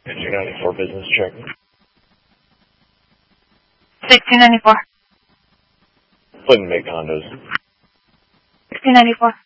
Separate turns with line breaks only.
And 294 business check.
1694.
Clinton Bay condos.
1694.